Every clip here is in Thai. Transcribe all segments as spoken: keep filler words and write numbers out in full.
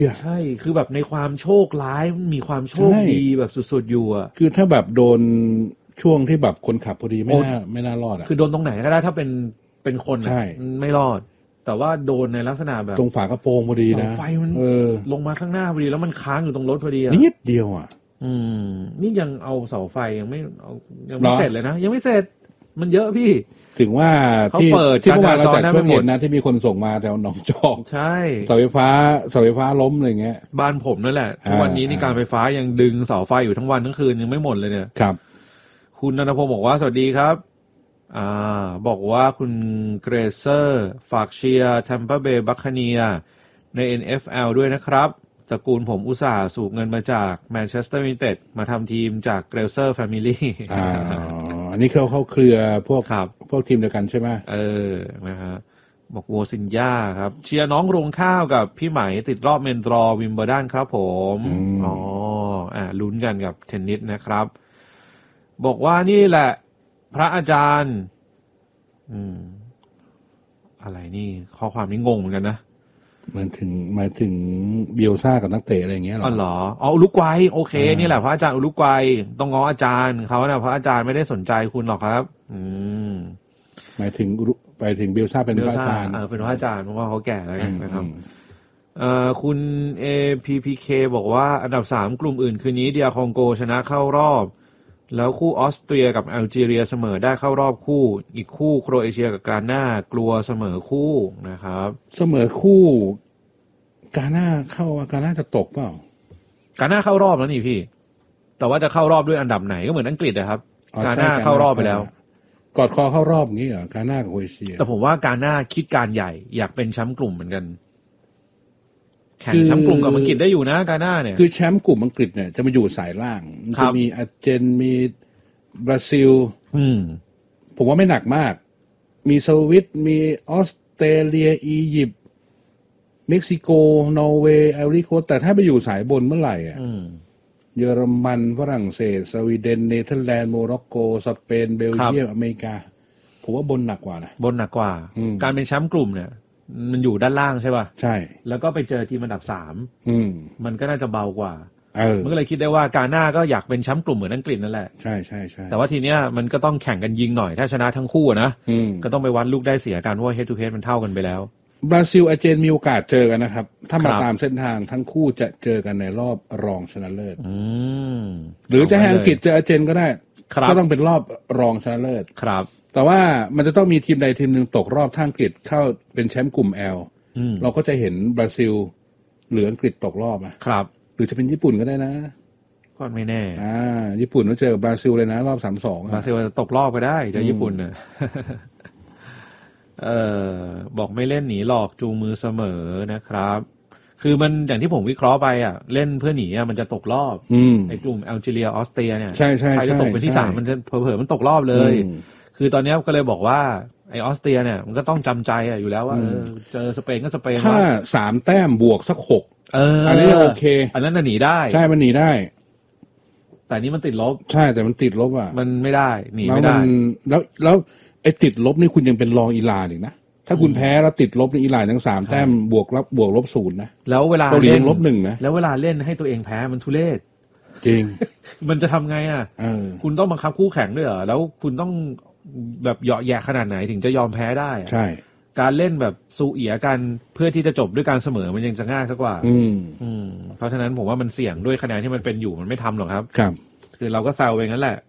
ใช่คือแบบในความโชคร้ายมันมีความโชคดีแบบสุดๆอยู่อ่ะคือถ้าแบบโดนช่วงที่แบบคนขับพอดีไม่น่าไม่น่ารอดอ่ะคือโดนตรงไหนก็ได้ถ้าเป็นเป็นคนอ่ะไม่รอดแต่ว่าโดนในลักษณะแบบตรงฝากระโปรงพอดีนะเสาไฟมันลงมาข้างหน้าพอดีแล้วมันค้างอยู่ตรงรถพอดีอ่ะนิดเดียวอ่ะอืมนี่ยังเอาเสาไฟยังไม่เอายังไม่เสร็จเลยนะยังไม่เสร็จมันเยอะพี่ถึงว่าที่ที่เมื่อวานเราจัดช่วงเห็นนะที่มีคนส่งมาแถวหนองจอกใช่เสาไฟฟ้าเสาไฟฟ้าล้มอะไรเงี้ยบ้านผมนั่นแหละทุกวันนี้นี่การไฟฟ้ายังดึงเสาไฟอยู่ทั้งวันทั้งคืนยังไม่หมดเลยเนี่ยครับคุณณัฐพงศ์บอกว่าสวัสดีครับอ่าบอกว่าคุณเกรเซอร์ฝากเชียร์แทมเปอร์เบย์บัคคาเนียใน เอ็น เอฟ แอล ด้วยนะครับตระกูลผมอุตส่าห์สูบเงินมาจากแมนเชสเตอร์ยูไนเต็ดมาทำทีมจากเกรเซอร์แฟมิลี่อ่าอันนี้เขาเข้าเครือพวกพวกทีมเดียวกันใช่ไหมเออนะครับบอกโวซินย่าครับเชียร์น้องรวงข้าวกับพี่ไหมติดรอบเมนดรอวิมเบอร์ดันครับผมอ๋ออ่าลุ้นกันกับเทนนิสนะครับบอกว่านี่แหละพระอาจารย์อืมอะไรนี่ข้อความนี้งงเหมือนกันนะมันถึงมาถึงเบียลซ่ากับนักเตะอะไรอย่างเงี้ยหรออ๋อเหรออ๋ออุรุกวัยโอเคนี่แหละพระอาจารย์อุรุกวัยต้องง้ออาจารย์เขานะพระอาจารย์ไม่ได้สนใจคุณหรอกครับอืมหมายถึงไปถึงเบียลซ่าเป็นพระอาจารย์เออเป็นพระอาจารย์เพราะว่าเขาแก่แล้วนะครับเอ่อคุณ เอ พี พี เค บอกว่าอันดับสามกลุ่มอื่นคืนนี้เดียคองโกชนะเข้ารอบแล้วคู่ออสเตรียกับแอลจีเรียเสมอได้เข้ารอบคู่อีกคู่โครเอเชียกับกาน่ากลัวเสมอคู่นะครับเสมอคู่กาน่าเข้ากาน่าจะตกเปล่ากาน่าเข้ารอบแล้วนี่พี่แต่ว่าจะเข้ารอบด้วยอันดับไหนก็เหมือนอังกฤษนะครับกาน่าเข้ารอบไปแล้วกอดคอเข้ารอบอย่างนี้เหรอกาน่ากับโครเอเชียแต่ผมว่ากาน่าคิดการใหญ่อยากเป็นแชมป์กลุ่มเหมือนกันแข่งแชมป์กลุ่มกับอังกฤษได้อยู่นะกาน่าเนี่ยคือแชมป์กลุ่มอังกฤษเนี่ยจะมาอยู่สายล่างจะมีอาร์เจนมีบราซิลผมว่าไม่หนักมากมีสวิตมีออสเตรเลียอียิปต์เม็กซิโกนอร์เวย์ไอวอรี่โคสต์แต่ถ้าไปอยู่สายบนเมื่อไหร่อ่ะเยอรมันฝรั่งเศสสวีเดนเนเธอร์แลนด์โมร็อกโกสเปนเบลเยียมอเมริกาผมว่าบนหนักกว่านะบนหนักกว่าการเป็นแชมป์กลุ่มเนี่ยมันอยู่ด้านล่างใช่ป่ะใช่แล้วก็ไปเจอทีมอันดับสามมันก็น่าจะเบากว่าเออมันก็เลยคิดได้ว่ากาน่าก็อยากเป็นแชมป์กลุ่มเหมือนอังกฤษนั่นแหละใช่ใช่ใช่แต่ว่าทีเนี้ยมันก็ต้องแข่งกันยิงหน่อยถ้าชนะทั้งคู่นะก็ต้องไปวัดลูกได้เสียกันเพราะว่า head to head มันเท่ากันไปแล้วบราซิลอาร์เจนมีโอกาสเจอกันนะครับถ้ามาตามเส้นทางทั้งคู่จะเจอกันในรอบรองชนะเลิศหรือจะให้อังกฤษเจออาร์เจนก็ได้ก็ต้องเป็นรอบรองชนะเลิศครับแต่ว่ามันจะต้องมีทีมใดทีมหนึ่งตกรอบถ้าอังกฤษเข้าเป็นแชมป์กลุ่ม L เราก็จะเห็นบราซิลหรืออังกฤษตกรอบนะครับหรือจะเป็นญี่ปุ่นก็ได้นะก็ไม่แน่อ่าญี่ปุ่นก็เจอบราซิลเลยนะรอบสามสองบราซิลจะตกรอบก็ได้เจอญี่ปุ่นเนี่ยเออบอกไม่เล่นหนีหลอกจูงมือเสมอนะครับคือมันอย่างที่ผมวิเคราะห์ไปอ่ะเล่นเพื่อหนีอ่ะมันจะตกรอบไอ้กลุ่มแอลจีเรียออสเตรียเนี่ยใช่ใช่ใครจะตกเป็นที่สามมันจะเผลอๆมันตกรอบเลยคือตอนนี้ก็เลยบอกว่าไอออสเตรียเนี่ยมันก็ต้องจำใจอ่ะอยู่แล้วว่าเออเจอสเปนก็สเปนถ้าสามแต้มบวกสักหกเอออันนี้โอเคอันนั้นน่ะหนีได้ใช่มันหนีได้แต่นี้มันติดลบใช่แต่มันติดลบอ่ะมันไม่ได้หนีไม่ได้แล้วแล้วไอ้ติดลบนี่คุณยังเป็นรองอิหร่านอีกนะถ้าคุณแพ้แล้วติดลบในอิหร่านทั้งสามแต้มบวกลบบวกลบศูนย์นะแล้วเวลาเล่นลบหนึ่งนะแล้วเวลาเล่นให้ตัวเองแพ้มันทุเรศจริงมันจะทำไงอ่ะคุณต้องบังคับคู่แข่งด้วยเหรอแล้วคุณต้องแบบเหยาะแยะขนาดไหนถึงจะยอมแพ้ได้ใช่การเล่นแบบซูเอียกันเพื่อที่จะจบด้วยการเสมอมันยังจะง่ายสักกว่าอืมอืมเพราะฉะนั้นผมว่ามันเสี่ยงด้วยคะแนนที่มันเป็นอยู่มันไม่ทำหรอกครับครับคือเราก็แซวไปงั้นแหละ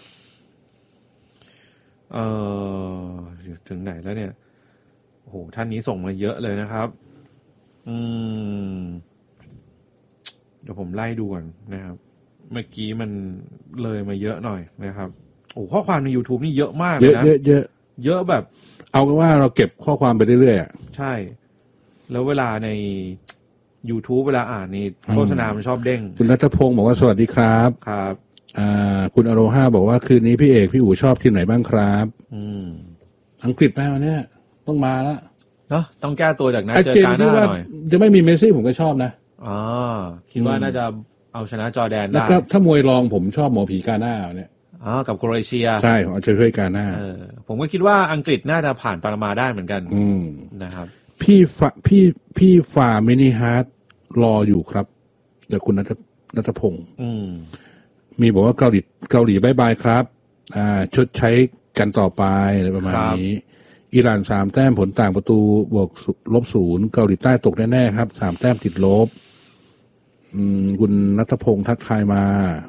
เออถึงไหนแล้วเนี่ยโอ้โหท่านนี้ส่งมาเยอะเลยนะครับอืมเดี๋ยวผมไล่ดูก่อนนะครับเมื่อกี้มันเลยมาเยอะหน่อยนะครับโอ้ข้อความใน YouTube นี่เยอะมากเลยนะเยอะเยอะเยอะแบบเอาเป็นว่าเราเก็บข้อความไปเรื่อยๆอ่ะใช่แล้วเวลาใน YouTube เวลาอ่านนี่โฆษณามันชอบเด้งคุณณัฐพงศ์บอกว่าสวัสดีครับครับอ่าคุณอโรฮาบอกว่าคืนนี้พี่เอกพี่อู๋ชอบทีมไหนบ้างครับอืมอังกฤษแม่วันนี้ต้องมาแล้วเนาะต้องแก้ตัวจากนัดเจอกาน่าหน่อยจะไม่มีเมสซี่ผมก็ชอบนะอ๋อคิดว่าน่าจะเอาชนะจอร์แดนได้แล้วก็ถ้ามวยรองผมชอบหมอผีกาน่าเนี่ยอ๋อกับโครเอเชียใช่ผมจะช่วยกาน่าเออผมก็คิดว่าอังกฤษน่าจะผ่านปรมาได้เหมือนกันอืมนะครับพี่ฝาพี่พี่ฝ่ามินิฮาร์ดรออยู่ครับเดี๋ยวคุณณัฐณัฐพงศ์อืมมีบอกว่าเกาหลีเกาหลีบายบายครับอ่าชดใช้กันต่อไปอะไรประมาณนี้อิหร่านสามแต้มผลต่างประตูบวกลบศูนย์เกาหลีใต้ตกแน่ๆครับสามแต้มติดลบอืมคุณณัฐพงศ์ทักทายมา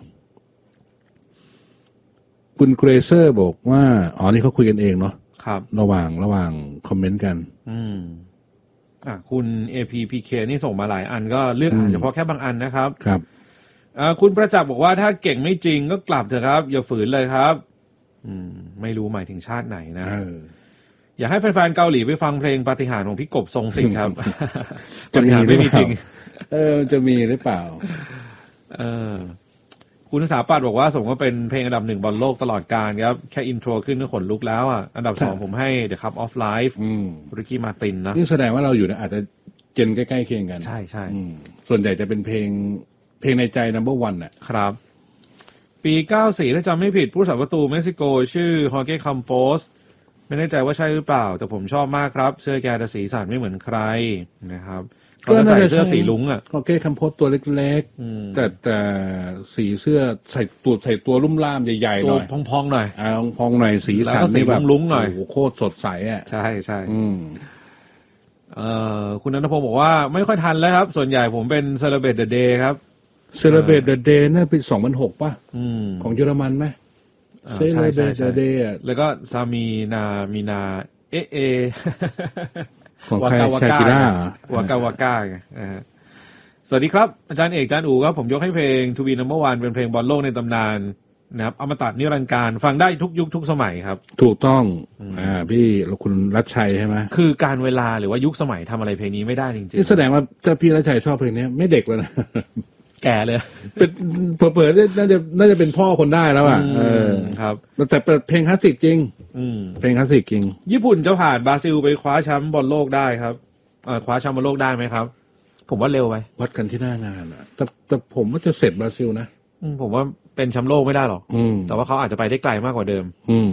คุณเกรเซอร์บอกว่าอ๋อนี่เขาคุยกันเองเนาะครับระหว่างระหว่างคอมเมนต์กันอืมอ่ะคุณ เอ พี พี เค นี่ส่งมาหลายอันก็เลือกอ่านเฉพาะแค่บางอันนะครับครับอ่าคุณประจักษ์บอกว่าถ้าเก่งไม่จริงก็กลับเถอะครับอย่าฝืนเลยครับอืมไม่รู้หมายถึงชาติไหนนะอยากให้แฟนๆเกาหลีไปฟังเพลงปาฏิหาริย์ของพี่กบทรงสิงห์ครับปาฏิหาริย์ไม่มีจริงเออจะมีหรือเปล่าเออคุณสถาปัตย์บอกว่าสมก็เป็นเพลงอันดับหนึ่งบอลโลกตลอดกาลครับแค่อินโทรขึ้นก็ขนลุกแล้วอ่ะอันดับสองผมให้ The Cup of Life ริกกี้มาตินนะนี่แสดงว่าเราอยู่นะอาจจะเจนใกล้ๆเคียงกันใช่ใช่ส่วนใหญ่จะเป็นเพลงเพลงในใจ number one น่ะครับปีเก้าสิบสี่ถ้าจำไม่ผิดผู้สาประตูเม็กซิโกชื่อฮอร์เก้คัมโปสไม่แน่ใจว่าใช่หรือเปล่าแต่ผมชอบมากครับเสื้อแกแต่สีสันไม่เหมือนใครนะครับก็ใส่เสื้อสีลุ้งอ่ะฮอร์เก้คัมโปสตัวเล็กๆแต่แต่สีเสื้อใส่ตัวใส่ตัวลุ่มล่ามใหญ่ๆหน่อยพองๆหน่อยอ่าพองๆหน่อยสีสันนี่แบบลุ้งๆหน่อยโอ้โหโคตรสดใสอ่ะใช่ใช่เอ่อคุณณัฐพงศ์บอกว่าไม่ค่อยทันแล้วครับส่วนใหญ่ผมเป็น Celebrate the Day ครับ Celebrate the Day น่าเป็นสองพันหกป่ะของเยอรมันไหม Celebrate the Day แล้วก็ซามีนามีนาเอเอของใครชากิร่าวากาวาก้าไงสวัสดีครับอาจารย์เอกอาจารย์อู๋ครับผมยกให้เพลง To Be Number One เป็นเพลงบอลโลกในตำนานนะครับอมตะนิรันดร์การฟังได้ทุกยุคทุกสมัยครับถูกต้องอ่าพี่คุณรัชชัยใช่ไหมคือการเวลาหรือว่ายุคสมัยทำอะไรเพลงนี้ไม่ได้จริงๆนี่แสดงว่าถ้าพี่รัชชัยชอบเพลงนี้ไม่เด็กแล้วนะแก่เลยเป็นเปิดๆน่าจะน่าจะเป็นพ่อคนได้แล้วอ่ะเออครับแต่เปิดเพลงคลาสสิกจริงเพลงคลาสสิกจริงญี่ปุ่นจะผ่านบราซิลไปคว้าแชมป์บอลโลกได้ครับคว้าแชมป์บอลโลกได้ไหมครับผมว่าเร็วไปวัดกันที่หน้างานอ่ะแต่แต่ผมว่าจะเสร็จบราซิลนะผมว่าเป็นแชมป์โลกไม่ได้หรอกแต่ว่าเขาอาจจะไปได้ไกลมากกว่าเดิม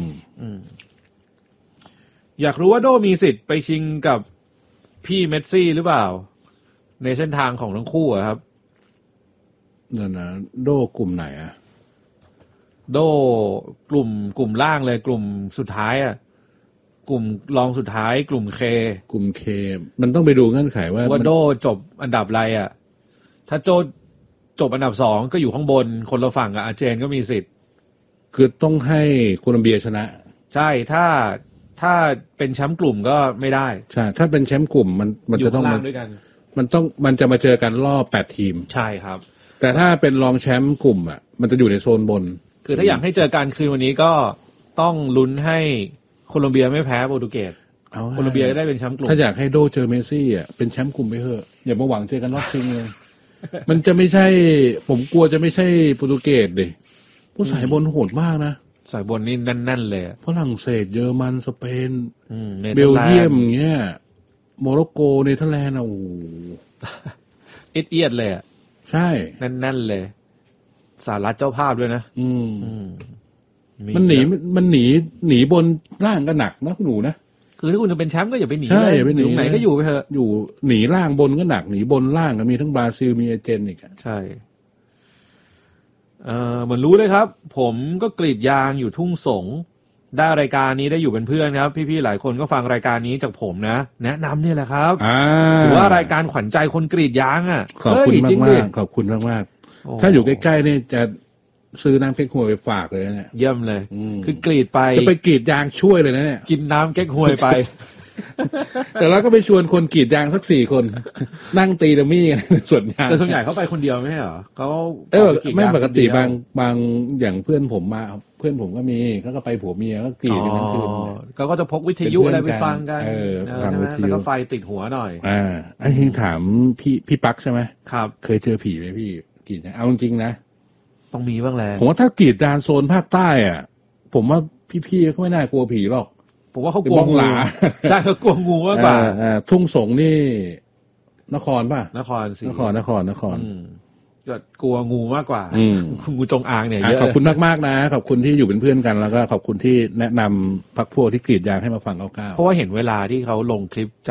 อยากรู้ว่าโดมีสิทธิ์ไปชิงกับพี่เมสซี่หรือเปล่าในเส้นทางของทั้งคู่อะครับนั่นนะโดกลุ่มไหนอะโดกลุ่มกลุ่มล่างเลยกลุ่มสุดท้ายอะกลุ่มรองสุดท้ายกลุ่มเคกลุ่มเคมันต้องไปดูเงื่อนไขว่าว่าโดจบอันดับอะไรอะถ้าโจจบอันดับสองก็อยู่ข้างบนคนละฝั่งกับอาร์เจนก็มีสิทธิ์คือต้องให้โคลอมเบียชนะใช่ถ้าถ้าเป็นแชมป์กลุ่มก็ไม่ได้ใช่ถ้าเป็นแชมป์กลุ่มมันมันจะต้องมาด้วยกันมันต้องมันจะมาเจอกันรอบแปดทีมใช่ครับแต่ถ้าเป็นรองแชมป์กลุ่มอ่ะมันจะอยู่ในโซนบนคือถ้าอยากให้เจอกันคืนวันนี้ก็ต้องลุ้นให้โคลอมเบียไม่แพ้โปรตุเกสโคลอมเบียได้เป็นแชมป์กลุ่มถ้าอยากให้โดเจอเมสซี่อ่ะเป็นแชมป์กลุ่มไปเถอะอย่ามาหวังเจอกันรอบชิงเลยมันจะไม่ใช่ผมกลัวจะไม่ใช่โปรตุเกสดิผู้สายบนโหดมากนะสายบนนี่แน่นๆเลยฝรั่งเศสเยอรมันสเปนเบลเยียมเงี้ยโมร็อกโกเนเธอร์แลนด์อ่ะโอ้เอียดๆเลยอ่ะใช่แน่นๆเลยสหรัฐเจ้าภาพด้วยนะอืมมันหนีมันหนีหนีบนล่างก็หนักนะหนูนะคือถ้าคุณจะเป็นแชมป์ก็อย่าไปหนีเลยอยู่ไหนก็อยู่ไปเถอะอยู่หนีล่างบนก็หนักหนีบนล่างก็มีทั้งบราซิลมีอาร์เจนอีกใช่เออเหมือนรู้เลยครับผมก็กรีดยางอยู่ทุ่งสงได้รายการนี้ได้อยู่เป็นเพื่อนครับพี่ๆหลายคนก็ฟังรายการนี้จากผมนะแนะนำเนี่ยแหละครับหรือว่ารายการขวัญใจคนกรีดยางอ่ะขอบคุณมากๆขอบคุณมากๆถ้าอยู่ใกล้ๆนี่จะซื้อน้ำเก๊กฮวยไปฝากเลยเนี่ยเยี่ยมเลยคือกรีดไปจะไปกรีดยางช่วยเลยนะเนี่ยกินน้ำเก๊กฮวยไปแต่เราก็ไปชวนคนกรีดยางสักสี่คนนั่งตีดัมมี่กันส่วนยางแต่ส่วนใหญ่เขาไปคนเดียวไม่ใช่เหรอเขาเออไม่ปกติบางบางอย่างเพื่อนผมมาเพื่อนผมก็มีเขาก็ไปผัวเมียก็กรีดกันทั้งคืนเขาก็จะพกวิทยุอะไรไปฟังกันใช่ไหมแล้วก็ไฟติดหัวหน่อยอ่าไอ้ที่ถามพี่พี่ปักใช่ไหมครับเคยเจอผีไหมพี่กรีดเอาจริงๆนะต้องมีบ้างแหละผมว่าถ้ากรีดยางโซนภาคใต้อ่ะผมว่าพี่ๆเขาไม่น่ากลัวผีหรอกผมว่าเขากลัวงูใช่เขากลัวงูมากกว่าทุ่งสงนี่นครป่ะนครสินครนครนครก็กลัวงูมากกว่างูจงอางเนี่ยเยอะขอบคุณมากๆนะขอบคุณที่อยู่เป็นเพื่อนกันแล้วก็ขอบคุณที่แนะนำพรรคพวกที่กรีดยางให้มาฟังเก้าเก้าเพราะว่าเห็นเวลาที่เขาลงคลิปจับ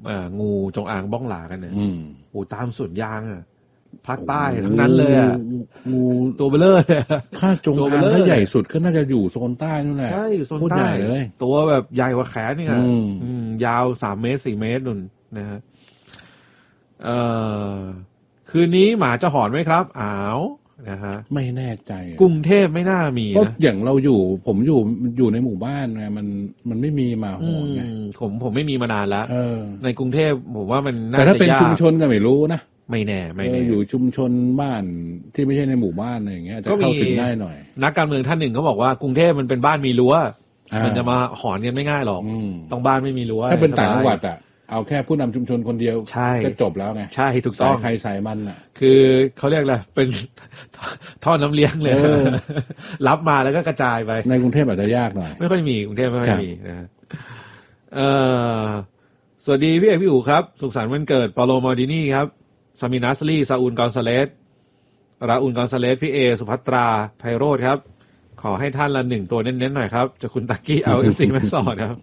เอ่องูจงอางบ้องหลากันเนี่ยอืมโอ้ตามสวนยางอ่ะภาคใต้ทั้งนั้นเลยอ่ะงูตัวเบลเลอร์เลยอะค่าจงตัวเบอางลอถ้าใหญ่สุดก็น่าจะอยู่โซนใต้นู่นแหละใช่อยู่โซนโคตรใต้ใหญ่เลยตัวแบบใหญ่กว่าแขนนี่อ่ะอืมอืมยาวสามเมตรสี่เมตรนุ่นนะฮะเอ่อคืนนี้หมาจะหอนไหมครับอ้าวนะฮะไม่แน่ใจอะกรุงเทพไม่น่ามีก็นะอย่างเราอยู่ ผมอยู่อยู่ในหมู่บ้านไงมันมันไม่มีหมาหอือนไงมผมผมไม่มีมานานแล้วเออในกรุงเทพผมว่ามันน่าแต่ถ้าจะเป็นยากชุมชนก็ไม่รู้นะไม่แน่ไม่เอแน่ออยู่ชุมชนบ้านที่ไม่ใช่ในหมู่บ้านอะไรอย่างเงี้ยจะก็มีเข้าถึงได้หน่อยนักการเมืองท่านหนึ่งเขาบอกว่ากรุงเทพมันเป็นบ้านมีรั้วอ่ามัมันจะมาหอนกันไม่ง่ายหรอกอืมต้องบ้านไม่มีรั้วถ้าเป็นต่างสบยจังหวัดอ่ะเอาแค่ผู้นำชุมชนคนเดียวใช่ก็จบแล้วไงใช่ถูกต้สาอย งใครสายมันอ่ะคือเขาเรียกอะไรเป็น ท่อน้ำเลี้ยงเลยเออรับมาแล้วก็กระจายไปในกรุงเทพอาจจะยากหน่อยไม่ค่อยมีกรุงเทพไม่ค่อครัยบมีนะฮะเอ่อสวัสดีพี่เอกพี่อู๋ครับ สุขสันต์วันเกิดปาโลมอร์ดินี่ครับซามินัสลีซาอูลกอนซาเลสราอูลกอนซาเลสพี่เอสุภัตราไพโรธครับ ขอให้ท่านละหนึ่งตัวเน้นๆหน่อยครับจากคุณตักกี้เอาเอฟซีแม่สอดครับ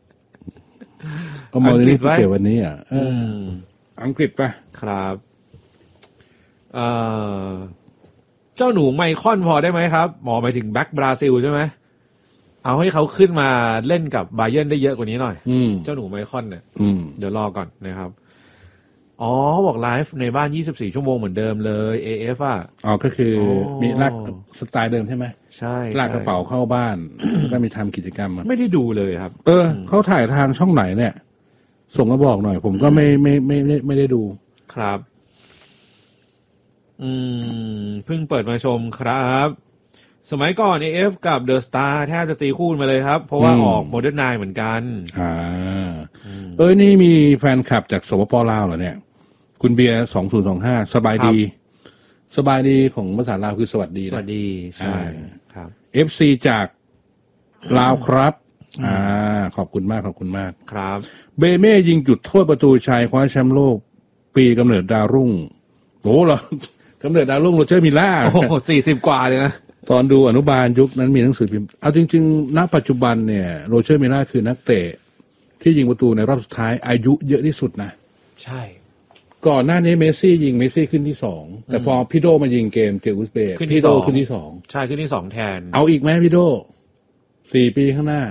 เอามาอังกฤเล่ษนไว้เกี่ยววันนี้อ่ะเอออือมอังกฤษปะครับเอ่อเจ้าหนูไมคอนพอได้ไหมครับ หมอหมายถึงแบ็กบราซิลใช่ไหมเอาให้เขาขึ้นมาเล่นกับบาเยิร์นได้เยอะกว่านี้หน่อยอืมเจ้าหนูไมคอนเนี่ยอืมเดี๋ยวรอก่อนนะครับ อ๋อบอกไลฟ์ในบ้านยี่สิบสี่ชั่วโมงเหมือนเดิมเลย เอ เอฟ อ่ะอ๋อก็คือโอ้มีลากสไตล์เดิมใช่ไหมใช่ลากกระเป๋าเข้าบ้าน แล้วก็มีทำกิจกรรมอะไม่ได้ดูเลยครับเออเขาถ่ายทางช่องไหนเนี่ย ส่งมาบอกหน่อย ผมก็ไม่ไม่ไม่ไม่ไม่ได้ดูครับ อืม เพิ่งเปิดมาชมครับ สมัยก่อน เอ เอฟ กับเดอะสตาร์แทบจะตีคู่มาเลยครับ เพราะว่าอืมออกโมเดิร์นไนน์เหมือนกันอ่า เอ้ยนี่มีแฟนคลับจากสปปลาวเหรอเนี่ย คุณเบียร์สองศูนย์สองห้าสบายดี สบายดีของภาษาลาวคือสวัสดีสนะวัสดี ใช่อ่าครับเอฟซีจากลาวครับ อ่า ขอบคุณมากขอบคุณมากครับเบเม่ยิงจุดโทษประตูชัยคว้าแชมป์โลก ปีกำเนิดดาวรุ่งโอ้เหรอกำเนิดดาวรุ่งโรเจอร์มิลล่าโอ้โหสี่สิบกว่าเลยนะตอนดูอนุบาลยุคนั้นมีหนังสือพิมพ์ เอาจริงๆ ณ ปัจจุบันเนี่ยโรเจอร์มิลล่าคือนักเตะที่ยิงประตูในรอบสุดท้ายอายุเยอะที่สุดนะใช่ก่อนหน้านี้เมสซี่ยิงเมสซี่ขึ้นที่สองแต่พอพี่โดมายิงเกมเจออุซเบกขึ้นที่พี่โดสองขึ้นที่สองใช่ขึ้นที่สองแทนเอาอีกไหมพี่โดสี่ปีข้างหน้า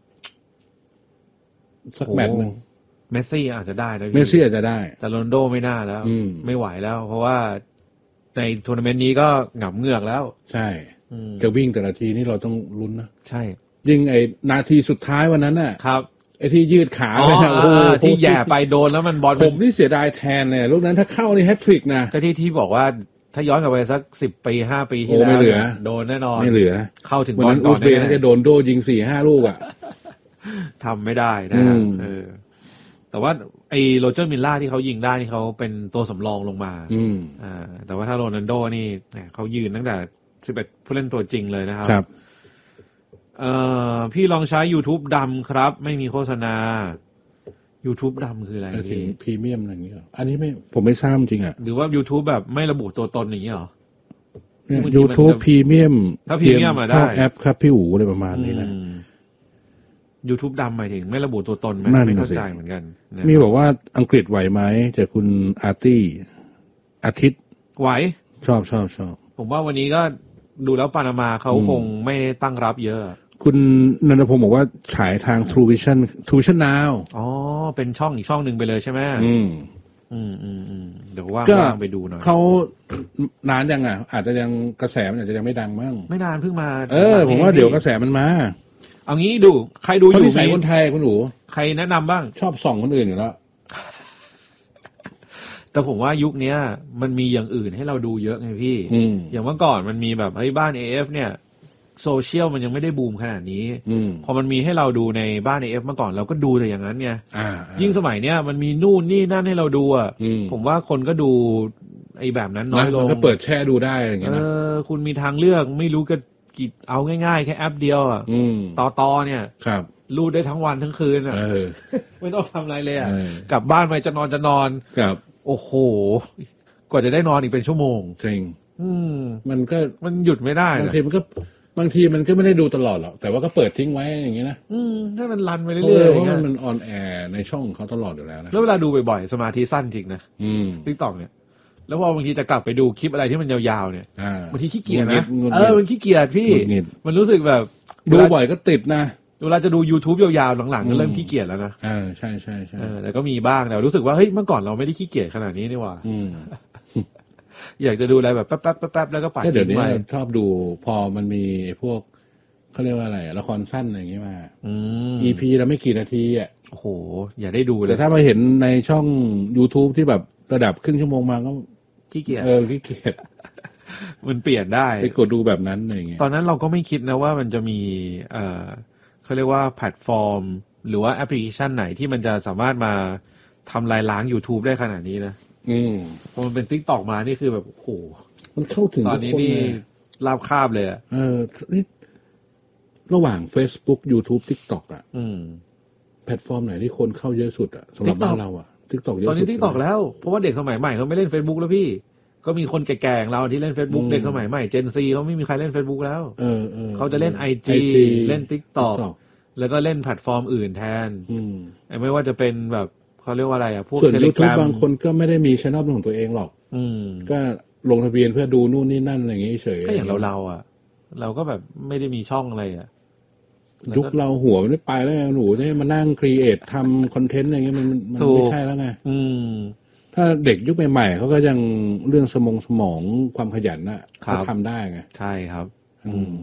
สักแมตช์หนึ่งเมสซี่อาจจะได้นะพี่เมสซี่อาจจะได้แต่โรนัลโดไม่น่าแล้วอืมไม่ไหวแล้ว เพราะว่าในทัวร์นาเมนต์นี้ก็หงับเหงือกแล้วใช่อืมจะวิ่งแต่ละทีนี่เราต้องลุ้นนะใช่ยิงไอ้นาทีสุดท้ายวันนั้นน่ะครับไอ้ที่ยืดขาอ๋อเลยนะโอ้โหอ่าที่แย่ไปโดนแล้วมันบอลผมนี่เสียดายแทนเลยลูกนั้นถ้าเข้านี่แฮตทริกนะก็ที่ที่บอกว่าถ้าย้อนกลับไปสักสิบปีห้าปีที่โอ้แล้วไม่เหลือนี่ยโดนแน่นอนไม่เหลือเข้าถึงวันบอลนั้นก่อุอนซเบกแน่น่าจะโดนโดยิงสี่ห้าลูกอ่ะๆทำไม่ได้นะครับอืมเออ แต่ว่าไอ้โรเจอร์มิลล่าที่เขายิงได้นี่เขาเป็นตัวสำรองลงมาอืมอ่าแต่ว่าถ้าโรนัลโดนี่แหมเขายืนตั้งแต่สิบเอ็ดผู้เล่นตัวจริงเลยนะครับครับเอ่อพี่ลองใช้ YouTube ดำครับ ไม่มีโฆษณา YouTube ดำคืออะไรเออถึงพี่พรีเมียมอะไรอย่างเงี้ยเหรออันนี้ไม่ผมไม่ทราบจริงอ่ะหรือว่า YouTube แบบไม่ระบุตัวตนอย่างนี้เหรอเนี่ยบางทีมัน YouTube พรีเมียมถ้าพรีเมียมอะได้เข้าแอปครับพี่อู๋อะไรประมาณนี้นะอืม YouTube ดำหมายถึงไม่ระบุตัวตนไหมนั่นน่ะไม่เข้าสิใจเหมือนกันนะมีบอกว่าอังกฤษไหวไหมจากคุณอาร์ตี้อาทิตย์ไหวชอบชอบชอบผมว่าวันนี้ก็ดูแล้วปานามาเขาอืมคงไม่ตั้งรับเยอะคุณนันทพงศ์บอกว่าฉายทาง True Vision True Vision Now อ๋อ เป็นช่องอีกช่องหนึ่งไปเลยใช่ไหมอืมอืมอืมอืมเดี๋ยวว่างก็ว่างไปดูหน่อยเขานานยังอ่ะ อาจจะยังกระแสมันอาจจะยังไม่ดังมั้งไม่นานเพิ่งมาเออ ผมว่าเดี๋ยวกระแสมันมาเอางี้ดู ใครดูอเขายู่นิสัยมีคนไทยคุณหนูใครแนะนำบ้างชอบส่องคนอื่นอยู่แล้วแต่ผมว่ายุคเนี้ย มันมีอย่างอื่นให้เราดูเยอะไงพี่อืมอย่างเมื่อก่อนมันมีแบบเฮ้ยบ้าน เอ เอฟ เนี่ยโซเชียลมันยังไม่ได้บูมขนาดนี้อืมพอมันมีให้เราดูในบ้าน เอ เอฟ เมื่อก่อนเราก็ดูแต่อย่างนั้นไงอ่ายิ่งสมัยเนี้ยมันมีนู่นนี่นั่นให้เราดูอ่ะอืมผมว่าคนก็ดูไอ้แบบนั้นน้อยลมังนก็เปิดแช่ดูได้อะไรอย่างเอเงี้ยนะอคุณมีทางเลือกไม่รู้ก็กี่เอาง่ายๆ แค่แอปเดียวอ่ะอืมต่อต่อเนี่ยครับรูดได้ทั้งวันทั้งคืนอ่ะเออไม่ต้องทำอะไรเลยอ่ะเออกลับบ้านไปจะนอนจะนอนครับโอ้โห กว่าจะได้นอนอีกเป็นชั่วโมงจริงอืมมันก็มันหยุดไม่ได้บางนะทีมันก็บางทีมันก็ไม่ได้ดูตลอดหรอกแต่ว่าก็เปิดทิ้งไว้อย่างนี้นะอืมถ้ามันรันไปเรื่อยๆเพราะมันออนแอร์ในช่องเขาตลอดอยู่แล้วนะแล้วเวลาดูบ่อยๆสมาธิสั้นจริงนะอืม TikTok เนี่ยแล้วพอบางทีจะกลับไปดูคลิปอะไรที่มันยาวๆเนี่ยบางทีขี้เกียจนะเออมันขี้เกียจพี่มันรู้สึกแบบดูบ่อยก็ติดนะเวลาจะดู YouTube ยาวๆหลังๆก็เริ่มขี้เกียจแล้วนะเออใช่ๆๆเออแต่ก็มีบ้างแต่รู้สึกว่าเฮ้ยเมื่อก่อนเราไม่ได้ขี้เกียจขนาดนี้นี่หว่าอืมอยากจะดูอะไรแบบแป๊บๆๆๆแล้วก็ปัดเดี๋ยวนี้ชอบดูพอมันมีพวกเขาเรียกว่าอะไรละครสั้นอะไรอย่างงี้มาอืม อี พี ละไม่กี่นาทีอ่ะโอ้โหอย่าได้ดูเลยแต่ถ้ามาเห็นในช่อง YouTube ที่แบบระดับครึ่งชั่วโมงมาก็ขี้เกียจเออขี้เกียจมันเปลี่ยนได้ไปกดดูแบบนั้นอะไรอย่างเงี้ยตอนนั้นเราก็ไม่คิดนะว่ามันจะมีเอ่อเขาเรียกว่าแพลตฟอร์มหรือว่าแอปพลิเคชันไหนที่มันจะสามารถมาทำลายล้าง YouTube ได้ขนาดนี้นะอืมพอมันเป็น TikTok มานี่คือแบบโอ้โหมันเข้าถึงตอนนี้นี่ราบคาบเลยอ่ะเออนี่ระหว่าง Facebook YouTube TikTok อ่ะอืมแพลตฟอร์มไหนที่คนเข้าเยอะสุดอ่ะสำหรับบ้านเราอ่ะ TikTok เยอะตอนนี้ TikTok แล้วเพราะว่าเด็กสมัยใหม่เขาไม่เล่น Facebook แล้วพี่ก็มีคนแก่ๆเราที่เล่น Facebook เด็กสมัยใหม่ Gen Z เขาไม่มีใครเล่น Facebook แล้วเออๆเขาจะเล่น ไอ จี เล่น TikTok แล้วก็เล่นแพลตฟอร์มอื่นแทนอืมไม่ว่าจะเป็นแบบเขาเรียกว่าอะไรอ่ะพวก Telegram บางคนก็ไม่ได้มี channel ของตัวเองหรอกอืมก็ลงทะเบียนเพื่อดูนู่นนี่นั่นอะไรอย่างงี้เฉยก็อย่างเราๆอ่ะเราก็แบบไม่ได้มีช่องอะไรอ่ะยุคเราหัวมันไม่ไปแล้วไงหนูจะมานั่งครีเอททำคอนเทนต์อะไรเงี้ยมันมันไม่ใช่แล้วไงอืมถ้าเด็กยุคใหม่ๆเขาก็ยังเรื่องสมองสมองความขยันน่ะเขาทำได้ไงใช่ครับอืม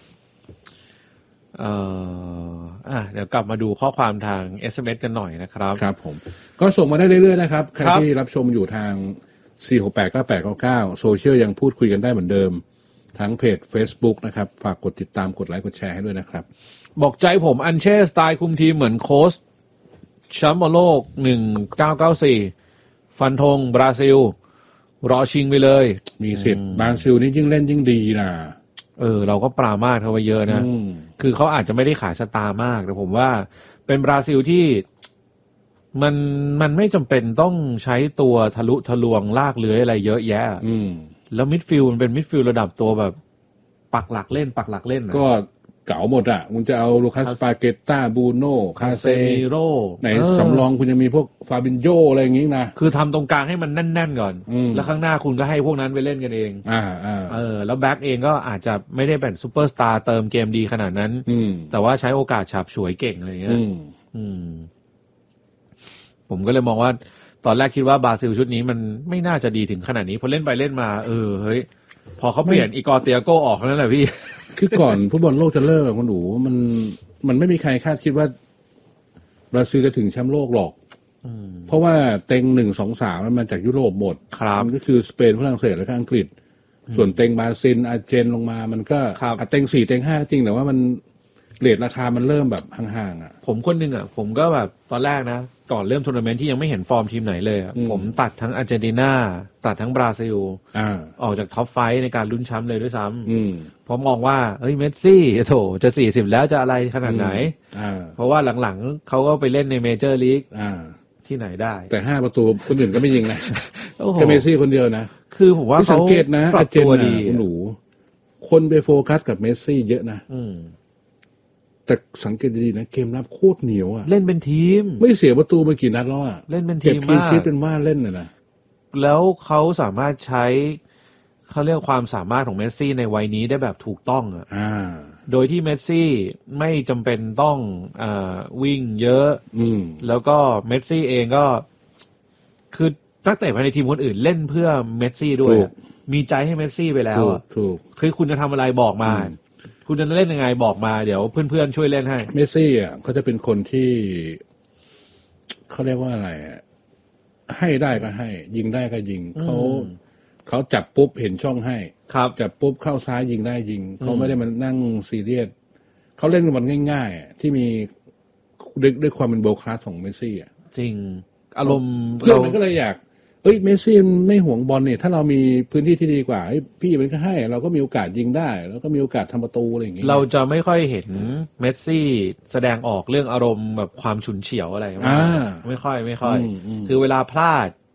เอ่ออ่ะเดี๋ยวกลับมาดูข้อความทาง เอส เอ็ม เอส กันหน่อยนะครับครับผมก็ส่งมาได้เรื่อยๆนะครับใครที่รับชมอยู่ทางสี่ หก แปด เก้า แปด เก้า เก้าโซเชียลยังพูดคุยกันได้เหมือนเดิมทั้งเพจ Facebook นะครับฝากกดติดตามกดไลค์กดแชร์ให้ด้วยนะครับบอกใจผมอันเช่สไตล์คุมทีมเหมือนโค้ชแชมป์บอลโลกหนึ่งเก้าเก้าสี่ฟันธงบราซิลรอชิงไปเลยมีสิทธิ์บราซิลนี่ยิ่งเล่นยิ่งดีนะเออเราก็ปรามาสเขาไว้เยอะนะคือเขาอาจจะไม่ได้ขายสตาร์มากแต่ผมว่าเป็นบราซิลที่มันมันไม่จำเป็นต้องใช้ตัวทะลุทะลวงลากเลื้อยอะไรเยอะแยะอืมแล้วมิดฟิลด์มันเป็นมิดฟิลด์ระดับตัวแบบปักหลักเล่นปักหลักเล่นก็เก๋าหมดอ่ะคุณจะเอาลูคัสปาเกตต้าบูโน่คาเซมิโรไหนสำรองคุณจะมีพวกฟาบินโญอะไรอย่างงี้นะคือทำตรงกลางให้มันแน่นๆก่อนแล้วข้างหน้าคุณก็ให้พวกนั้นไปเล่นกันเองอ่าอ่าเออแล้วแบ็กเองก็อาจจะไม่ได้เป็นซูเปอร์สตาร์เติมเกมดีขนาดนั้นแต่ว่าใช้โอกาสฉาบฉวยเก่งอะไรเงี้ยอืมผมก็เลยมองว่าตอนแรกคิดว่าบราซิลชุดนี้มันไม่น่าจะดีถึงขนาดนี้พอเล่นไปเล่นมาเออเฮ้ยพอเขาเปลี่ยนอีกอร์เตียโกออกแล้วแหละพี่คือก่อนฟุตบอลโลกจะเลิกคุณหนูมันมันไม่มีใครคาดคิดว่าบราซิลจะถึงแชมป์โลกหรอกเพราะว่าเต็งหนึ่งสองสามมันมาจากยุโรปหมดมันก็คือสเปนฝรั่งเศสและอังกฤษส่วนเต็งบราซิลอาร์เจนลงมามันก็เต็งสี่เต็งห้าจริงแต่ว่ามันเรทราคามันเริ่มแบบห่างๆอ่ะผมคนนึงอ่ะผมก็แบบตอนแรกนะก่อนเริ่มทัวร์นาเมนต์ที่ยังไม่เห็นฟอร์มทีมไหนเลยผมตัดทั้งอาร์เจนตินาตัดทั้งบราซิลออกจากท็อปไฟว์ในการลุ้นแชมป์เลยด้วยซ้ำเพราะมองว่าเฮ้ยเมสซี่โถจะสี่สิบแล้วจะอะไรขนาดไหนเพราะว่าหลังๆเขาก็ไปเล่นในเมเจอร์ลีกที่ไหนได้แต่ห้าประตูคนอื่นก็ไม่ยิงนะแค่เมสซี่คนเดียวนะคือผมว่าเขาสังเกตนะอาร์เจนตินาหนูคนไปโฟกัสกับเมสซี่เยอะนะแต่สังเกตดีๆนะเกมรับโคตรเหนียวอ่ะเล่นเป็นทีมไม่เสียประตูมากี่นัดแล้วอ่ะเล่นเป็นทีมมากเก็บคลีนชีทเป็นว่าเล่นน่ะนะแล้วเขาสามารถใช้เขาเรียกความสามารถของเมสซี่ในวัยนี้ได้แบบถูกต้องอ่ะโดยที่เมสซี่ไม่จำเป็นต้องอ่าวิ่งเยอะแล้วก็เมสซี่เองก็คือนักเตะภายในทีมคนอื่นเล่นเพื่อเมสซี่ด้วยมีใจให้เมสซี่ไปแล้วอ่ะคือคุณจะทำอะไรบอกมาคุณจะเล่นยังไงบอกมาเดี๋ยวเพื่อนๆช่วยเล่นให้เมสซี่อ่ะเขาจะเป็นคนที่เขาเรียกว่าอะไรให้ได้ก็ให้ยิงได้ก็ยิงเขาเขาจับปุ๊บเห็นช่องให้ครับจับปุ๊บเข้าซ้ายยิงได้ยิงเขาไม่ได้มานั่งซีเรียสเขาเล่นมันง่ายๆที่มีด้วยด้วยความเป็นโบคลาสของเมสซี่อ่ะจริงอารมณ์เพื่อนมันก็เลยอยากเอ้ยเมสซี่ไม่ห่วงบอลเนี่ยถ้าเรามีพื้นที่ที่ดีกว่าพี่มันก็ให้เราก็มีโอกาสยิงได้แล้วก็มีโอกาสทำประตูอะไรอย่างเงี้ยเราจะไม่ค่อยเห็นเมสซี่แสดงออกเรื่องอารมณ์แบบความฉุนเฉียวอะไรมากไม่ค่อยไม่ค่อยคือเวลาพลาด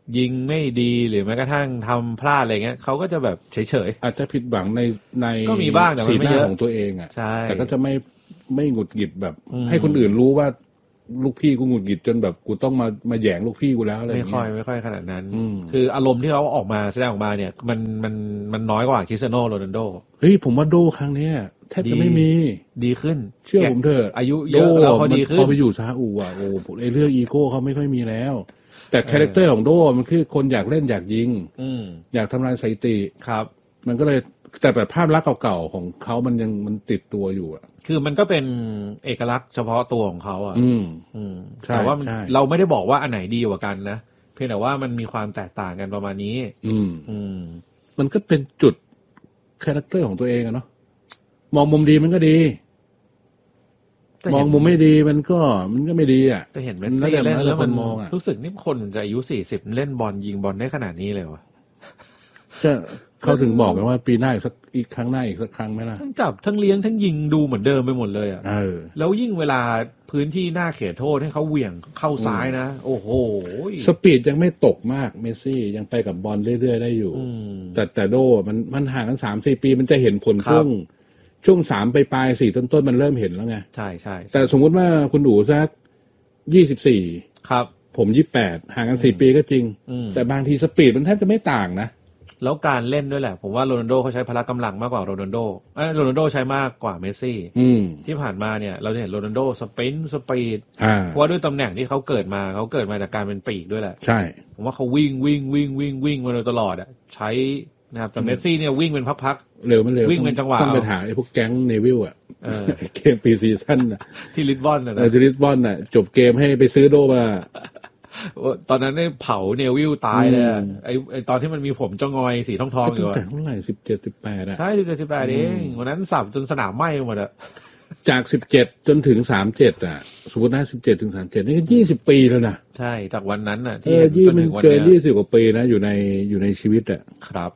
ยิงไม่ดีหรือแม้กระทั่งทำพลาดอะไรเงี้ยเขาก็จะแบบเฉยๆอาจจะผิดหวังในในก็มีบ้างแต่ไม่เยอะของตัวเองอ่ะใช่แต่ก็จะไม่ไม่หงุดหงิดแบบให้คนอื่นรู้ว่าลูกพี่กูหงุดหงิดจนแบบกูต้องมามาแย่งลูกพี่กูแล้วอะไรอย่างเงี้ยไม่ค่อยไม่ค่อยขนาดนั้นคืออารมณ์ที่เขาออกมาแสดงออกมาเนี่ยมันมันมันน้อยกว่าคริสเตียโนโรนัลโดเฮ้ยผมว่าโดครั้งเนี้ยแทบจะไม่มีดีขึ้นเชื่อผมเถอะอายุเยอะแล้วเขาดีขึ้นพอไปอยู่ซาอุอ่ะโอ้ไอเรื่องอีโก้เขาไม่ค่อยมีแล้วแต่คาแรคเตอร์ของโดมันคือคนอยากเล่นอยากยิงอยากทำลายสถิติครับมันก็เลยแต่แบบภาพลักษณ์เก่าๆของเขามันยังมันติดตัวอยู่อ่ะคือมันก็เป็นเอกลักษณ์เฉพาะตัวของเขาอ่ะอืมอืมแต่ว่าเราไม่ได้บอกว่าอันไหนดีกว่ากันนะเพียงแต่ว่ามันมีความแตกต่างกันประมาณนี้อืมอืมมันก็เป็นจุดคาแรคเตอร์ของตัวเองอะเนาะมองมุมดีมันก็ดีมองมุมไม่ดีมันก็มันก็ไม่ดีอ่ะก็เห็นเมสซี่เล่นแล้วมันมองรู้สึกนี่คนจะอายุสี่สิบเล่นบอลยิงบอลได้ขนาดนี้เลยวะจะเขาถึงบอกกันว่าปีหน้าอีกสักอีกครั้งหน้าอีกสักครั้งไหมล่ะทั้งจับทั้งเลี้ยงทั้งยิงดูเหมือนเดิมไปหมดเลยอ่ะเออแล้วยิ่งเวลาพื้นที่หน้าเขตโทษให้เขาเหวี่ยงเข้าซ้ายนะโอ้โหสปีดยังไม่ตกมากเมสซี่ยังไปกับบอลเรื่อยๆได้อยู่แต่แต่โดมันมันห่างกันสามสี่ปีมันจะเห็นผลช่วงช่วงสามไปปลายสี่ต้นๆมันเริ่มเห็นแล้วไงใช่ใช่แต่สมมติว่าคุณอู๋สักยี่สิบสี่ครับผมยี่สิบแปดห่างกันสี่ปีก็จริงแต่บางทีสปีดมันแทบจะไม่ต่างนะแล้วการเล่นด้วยแหละผมว่าโรนัลโดเขาใช้พละกำลังมากกว่าโรนัลโดเอ้ยโรนัลโดใช้มากกว่าเมสซี่ที่ผ่านมาเนี่ยเราจะเห็นโรนัลโดสปรินต์สปีดเพราะว่าด้วยตำแหน่งที่เขาเกิดมาเขาเกิดมาจากการเป็นปีกด้วยแหละใช่ผมว่าเขาวิ่งวิ่งวิ่งวิ่งวิ่งมาโดยตลอดอ่ะใช้นะครับแต่เมสซี่เนี่ยวิ่งเป็นพักๆเร็วมันเร็ววิ่งเป็นจังหวะต้องไปหาไอ้พวกแก๊งเนวิลอ่ะเกมปีซีซั่นอ่ะที่ลิสบอนอ่ะนะที่ลิสบอนอ่ะจบเกมให้ไปซื้อโดมาตอนนั้นได้เผาเนวิลตายเลยไอ้ไอ้ตอนที่มันมีผมจ้องอยสีทองทองอยู่แต่เท่าไหร่สิบเจ็ดสิบแปดอ่ะใช่สิบเจ็ดสิบแปดเองวันนั้นสับจนสนามไหม้หมดอ่ะจากสิบเจ็ดจนถึงสามเจ็ดอ่ะสมมตินะสิบเจ็ดถึงสามเจ็ดนี่ก็ยี่สิบปีแล้วนะใช่จากวันนั้นอ่ะที่จนถึงวันนี้เกินยี่สิบกว่าปีนะอยู่ในอยู่ในชีวิตอ่ะครับ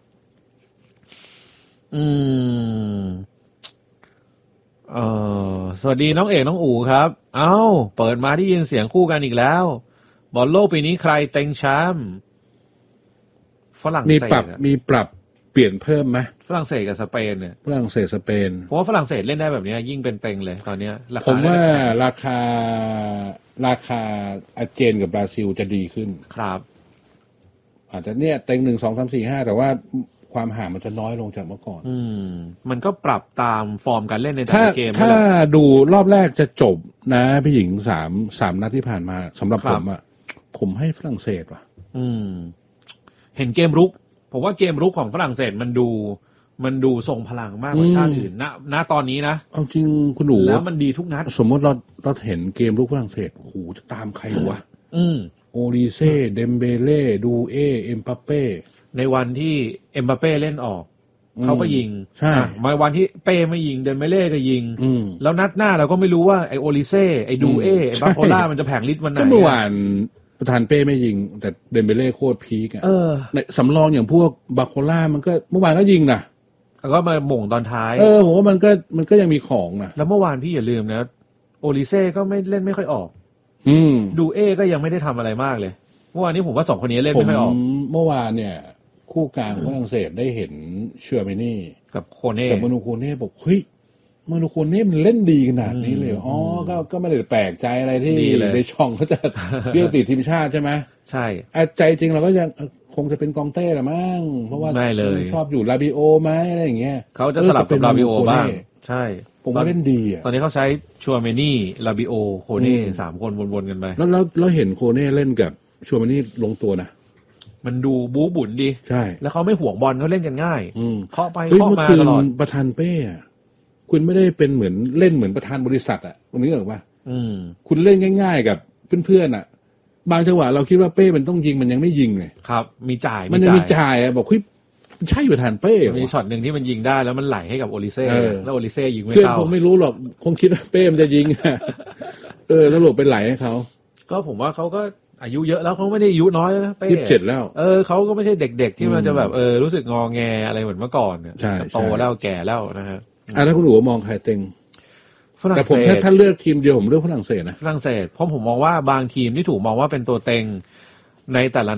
อืมเออสวัสดีน้องเอกน้องอู๋ครับเอ้าเปิดมาได้ยินเสียงคู่กันอีกแล้วบอลโลกปีนี้ใครเต็งแชมป์ฝรั่งเศสมีปรับมีปรับเปลี่ยนเพิ่มไหมฝรั่งเศสกับสเปนเนี่ยฝรั่งเศสสเปนเพราะว่าฝรั่งเศสเล่นได้แบบนี้ยิ่งเป็นเต็งเลยตอนนี้ผมว่าราคาราคาอาร์เจนกับบราซิลจะดีขึ้นครับอาจจะเนี่ยเต็งหนึ่งสองสามสี่ห้าแต่ว่าความห่างมันจะน้อยลงจากเมื่อก่อนอืมมันก็ปรับตามฟอร์มการเล่นในแต่ละเกมถ้าดูรอบแรกจะจบนะพี่หญิงสามสามนัดที่ผ่านมาสำหรับผมอ่ะผมให้ฝรั่งเศสว่ะอืมเห็นเกมรุกผมว่าเกมรุกของฝรั่งเศสมันดูมันดูทรงพลังมากกว่าชาติอื่นณณตอนนี้นะเอาจริงคุณหนูแล้วมันดีทุกนัดสมมติเราเราเห็นเกมรุกฝรั่งเศสโอ้โหจะตามใครวะอืมโอลิเซ่เดมเบเล่ดูเอเอ็มบัปเป้ในวันที่เอ็มบัปเป้เล่นออกเขาก็ยิงใช่มาวันที่เป้ไม่ยิงเดมเบเล่ก็ยิงแล้วนัดหน้าเราก็ไม่รู้ว่าไอโอลิเซ่ไอดูเอไอบาโคล่ามันจะแผงฤทธิ์วันไหนก็เมื่อวานประธานเป้ไม่ยิงแต่เดมเบเล่โคตรพีกอ่ะในสำรองอย่างพวกบาโคล่ามันก็เมื่อวานก็ยิงนะแล้วก็มาหม่งตอนท้ายเออผมว่ามันก็มันก็ยังมีของนะแล้วเมื่อวานพี่อย่าลืมนะโอลิเซ่ก็ไม่เล่นไม่ค่อยออกอืมดูเอก็ยังไม่ได้ทำอะไรมากเลยเมื่อวานนี้ผมว่าสองคนนี้เล่นไม่ค่อยออกเมื่อวานเนี่ยคู่กลางฝรั่งเศสได้เห็นเชื่อไหมนี่กับโคเน่กับมานูโคเน่บอกเฮ้ยมานูโคเน่มันเล่นดีขนาดนี้เลยอ๋อก็ก็ไม่ได้แปลกใจอะไรที่ในช่องเขาจะเรียกติดทีมชาติใช่ไหมใช่ใจจริงเราก็ยังคงจะเป็นกองเต้แหละมั้งเพราะว่าชอบอยู่ลาบิโอไหมอะไรอย่างเงี้ยเขาจะสลับเป็นลาบิโอบ้างใช่ผมว่าเล่นดีอ่ะตอนนี้เขาใช้ชัวเมนี่ลาบิโอโคเน่สามคนวนๆกันไปแล้วแล้วเราเห็นโคเน่เล่นกับชัวเมนี่ลงตัวนะมันดูบู๊บุ๋นดีใช่แล้วเขาไม่ห่วงบอลเขาเล่นกันง่ายเคาะไปเคาะมาตลอดประธานเป้อะคุณไม่ได้เป็นเหมือนเล่นเหมือนประธานบริษัทอ่ะคุณนึกออกป่ะคุณเล่นง่ายๆกับเพื่อนๆอ่ะบางจังหวะเราคิดว่าเป้มันต้องยิงมันยังไม่ยิงเลยครับมีจ่ายมันยังมีจ่ายอ่ะบอกเฮ้ยใช่ประธานเป้มีช็อตหนึ่งที่มันยิงได้แล้วมันไหลให้กับโอลิเซ่แล้วโอลิเซ่ยิงไม่เข้าเพื่อนคงไม่รู้หรอกคงคิดว่าเป้มันจะยิงเออแล้วหลบไปไหลให้เขาก็ผมว่าเขาก็อายุเยอะแล้วเขาไม่ได้อายุน้อยแล้วนะเป้ยี่สิบเจ็ดแล้วเออเขาก็ไม่ใช่เด็กๆที่มันจะแบบเออรู้สึกงอแงอะไรเหมือนเมื่อก่อนเนี่ยโตแล้วแก่แล้วนะฮะอ่ะแล้วคุณหนูมองใครเต็งแต่ผมถ้าท่านเลือกทีมเดียวผมเลือกฝรั่งเศสนะฝรั่งเศสเพราะผมมองว่าบางทีมที่ถูกมองว่าเป็นตัวเต็งในแต่ละนัด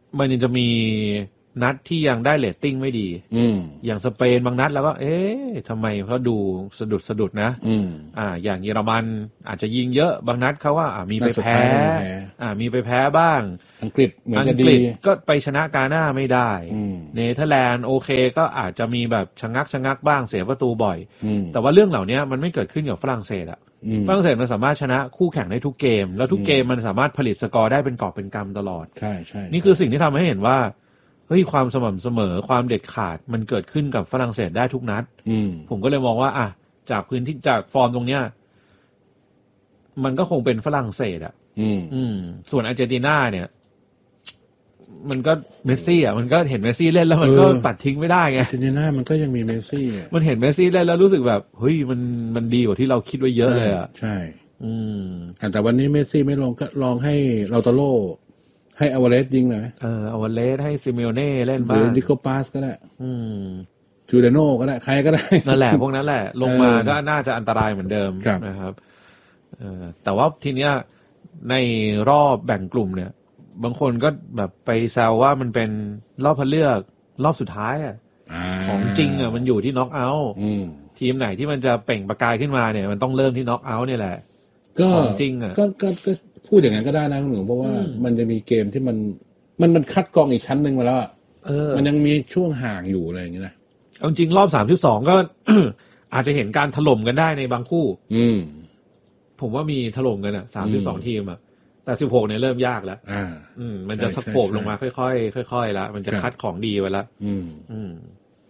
มันยังจะมีนัดที่ยังได้เรตติ้งไม่ดีอืมอย่างสเปนบางนัดแล้วก็เอ๊ะทำไมเขาดูสะดุดสะดุดนะอืมอ่าอย่างเยอรมันอาจจะยิงเยอะบางนัดเขาว่าอ่ามีไปแพ้อ่ามีไปแพ้บ้างอังกฤษเหมือนอังกฤษก็ไปชนะกาน่าไม่ได้เนเธอร์แลนด์โอเคก็อาจจะมีแบบชะงักชะงักบ้างเสียประตูบ่อยแต่ว่าเรื่องเหล่านี้มันไม่เกิดขึ้นกับฝรั่งเศสอะฝรั่งเศสมันสามารถชนะคู่แข่งได้ทุกเกมแล้วทุกเกมมันสามารถผลิตสกอร์ได้เป็นกอบเป็นกำตลอดใช่ใช่นี่คือสิ่งที่ทำให้เห็นว่าเฮ้ยความสม่ำเสมอความเด็ดขาดมันเกิดขึ้นกับฝรั่งเศสได้ทุกนัดผมก็เลยมองว่าอ่ะจากพื้นที่จากฟอร์มตรงเนี้ยมันก็คงเป็นฝรั่งเศสอ่ะอืมอืมส่วนอาร์เจนตินาเนี่ยมันก็เมสซี่อ่ะมันก็เห็นเมสซี่เล่นแล้วมันก็ตัดทิ้งไม่ได้ไงอาร์เจนตินามันก็ยังมีเมสซี่มันเห็นเมสซี่เล่นแล้วรู้สึกแบบเฮ้ยมันมันดีกว่าที่เราคิดไว้เยอะเลยอ่ะใช่อืมแต่วันนี้เมสซี่ไม่ลงก็ลองให้ลาโตโร่ให้อวาเรสยิงหน่อยเอออวาเรสให้ซิเมโอเน่เล่นบ้างหรือดิโกปาสก็ได้อืมจูเดโน่ก็ได้ใครก็ได้นั่นแหละพวกนั้นแหละลงมาก็น่าจะอันตรายเหมือนเดิมนะครับเออแต่ว่าทีเนี้ยในรอบแบ่งกลุ่มเนี่ยบางคนก็แบบไปแซวว่ามันเป็นรอบคัดเลือกรอบสุดท้ายอ่ะของจริงอ่ะมันอยู่ที่น็อกเอาท์ทีมไหนที่มันจะเปล่งประกายขึ้นมาเนี่ยมันต้องเริ่มที่น็อกเอาท์เนี่ยแหละของจริงอ่ะก็ก็ก็พูดอย่างนั้นก็ได้นะคุณหนุ่มเพราะว่ามันจะมีเกมที่มันมันมันคัดกรองอีกชั้นหนึ่งมาแล้วอ่ะมันยังมีช่วงห่างอยู่อะไรอย่างเงี้ยนะเอาจริงรอบสามสิบสองก็ อาจจะเห็นการถล่มกันได้ในบางคู่อืมผมว่ามีถล่มกันอ่ะสามสิบสองทีมอ่ะแต่สิบหกเนี่ยเริ่มยากแล้วอ่าอืมมันจะสโคปลงมาค่อยๆค่อยๆแล้วมันจะคัดของดีไว้แล้วอืมอืม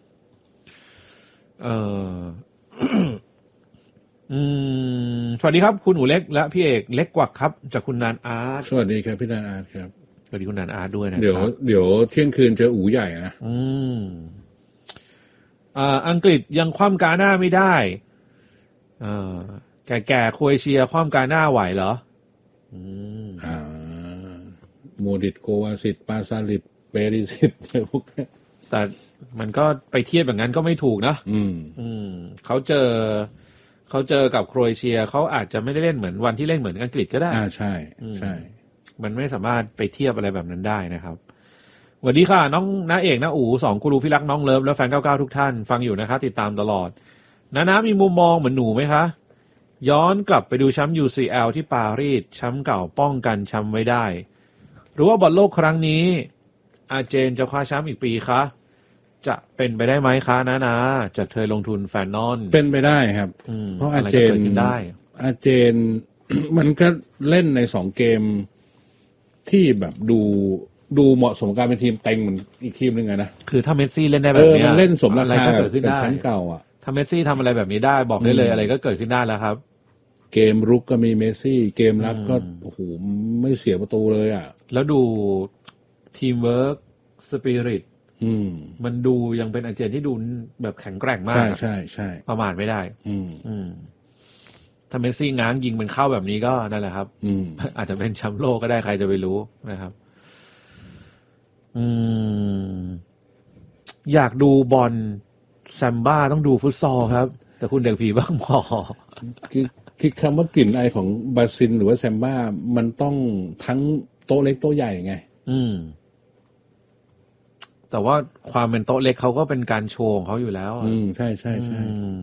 เออ อืมสวัสดีครับคุณอูเล็กและพี่เอกเล็กกว่าครับจากคุณนานอาร์ตสวัสดีครับพี่นานอาร์ตครับสวัสดีคุณนานอาร์ตด้วยนะเดี๋ยวเดี๋ยวเที่ยงคืนเจออูใหญ่นะอืมอ่าอังกฤษยังคว่ำกาหน้าไม่ได้อ่าแก่ๆโครเอเชียคว่ำกาหน้าไหวเหรออืมอ่าโมดิตโควาซิตปาซาลิตเปริซิตพวกนี้แต่มันก็ไปเทียบอย่างนั้นก็ไม่ถูกนะอืมอืมเขาเจอเขาเจอกับโครเอเชียเขาอาจจะไม่ได้เล่นเหมือนวันที่เล่นเหมือนอังกฤษก็ได้อ่าใช่ใช่มันไม่สามารถไปเทียบอะไรแบบนั้นได้นะครับสวัสดีค่ะน้องน้าเอกน้าอู๋สองกูรูพี่รักน้องเลิฟและแฟนเก้าเก้าทุกท่านฟังอยู่นะครับติดตามตลอดน้าน้ามีมุมมองเหมือนหนูไหมคะย้อนกลับไปดูแชมป์ ยู ซี แอล ที่ปารีสแชมป์เก่าป้องกันแชมป์ไว้ได้หรือว่าบอลโลกครั้งนี้อาร์เจนจะคว้าแชมป์อีกปีคะจะเป็นไปได้ไหมคะนะนะจะเคยลงทุนแฟนนอนเป็นไปได้ครับเพราะอาร์เจนได้อาร์เจน มันก็เล่นในสองเกมที่แบบดูดูเหมาะสมการเป็นทีมเต็งเหมือนอีกทีมนึงไงนะคือถ้าเมสซี่เล่นได้แบบนี้มันเล่นสมราคาเกิดขึ้นได้แชมป์เก่าอ่ะถ้าเมสซี่ทำอะไรแบบนี้ได้บอกได้เลยอะไรก็เกิดขึ้นได้แล้วครับเกมรุกก็มีเมสซี่เกมรับก็โอ้โหไม่เสียประตูเลยอ่ะแล้วดูทีมเวิร์กสปิริตมันดูยังเป็นอาร์เจนที่ดูแบบแข็งแกร่งมากใช่ใช่ใช่ประมาทไม่ได้อืมอืมถ้าเมสซี่ง้างยิงมันเข้าแบบนี้ก็นั่นแหละครับอืมอาจจะเป็นแชมป์โลกก็ได้ใครจะไปรู้นะครับอืมอยากดูบอลแซมบ้าต้องดูฟุตซอลครับแต่คุณเด็กผีบ้างพอคือคือคำว่ากลิ่นไอของบราซิลหรือว่าแซมบ้ามันต้องทั้งโต๊ะเล็กโต๊ะใหญ่ไงอืมแต่ว่าความเป็นโต๊ะเล็กเขาก็เป็นการโชว์ของเขาอยู่แล้วอืมใช่ใช่ใช่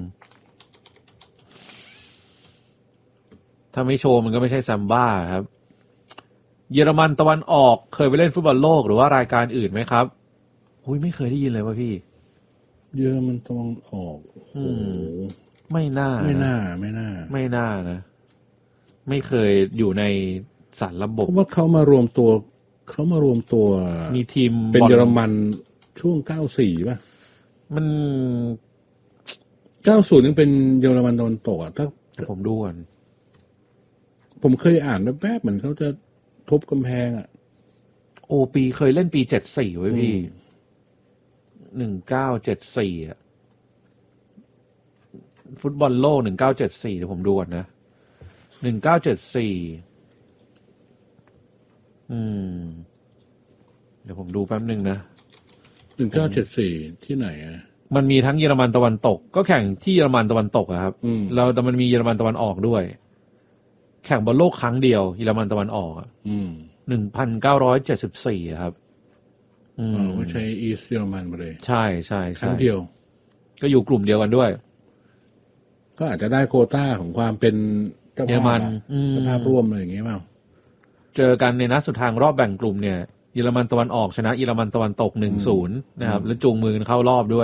ถ้าไม่โชว์มันก็ไม่ใช่แซมบ้าครับเยอรมันตะวันออกเคยไปเล่นฟุตบอลโลกหรือว่ารายการอื่นไหมครับอุ้ยไม่เคยได้ยินเลยว่าพี่เยอรมันตะวันออกโอ้ไม่น่าไม่น่าไม่น่าไม่น่านะไม่เคยอยู่ในสารระบบเพราะว่าเขามารวมตัวเขามารวมตัวมีทีมเป็นเยอรมันช่วงเก้าสี่ป่ะมันเก้าศูนย์ยังเป็นเยอรมันตะวันตกอ่ะถ้าผมดูก่อนผมเคยอ่านแป๊บๆเหมือนเขาจะทุบกำแพงอ่ะโอปีเคยเล่นปีเจ็ดสี่ไว้พี่หนึ่งเก้าเจ็ดสี่อ่ะฟุตบอลโลกหนึ่งเก้าเจ็ดสี่เดี๋ยวผมดูก่อนนะหนึ่งเก้าเจ็ดสี่อืมเดี๋ยวผมดูแป๊บนึงนะหนึ่งเก้าเจ็ดสี่ที่ไหนอ่ะมันมีทั้งเยอรมันตะวันตกก็แข่งที่เยอรมันตะวันตกอะครับแล้วแต่มันมีเยอรมันตะวันออกด้วยแข่งบอลโลกครั้งเดียวเยอรมันตะวันออกอ่ะหนึ่งพันเก้าร้อยเจ็ดสิบสี่ครับอืมไม่ใช่อีสต์เยอรมันมาเลยใช่ใช่ครั้งเดียวก็อยู่กลุ่มเดียวกันด้วยก็อาจจะได้โควต้าของความเป็นเจ้าเยอรมันเจ้าภาพร่วมอะไรอย่างเงี้ยเปล่าเจอกันในนัดสุดท้ายรอบแบ่งกลุ่มเนี่ยเยอรมันตะวันออกชนะเยอรมันตะวันตก หนึ่งศูนย์ นะครับแล้วจูงมือกันเข้ารอบด้วย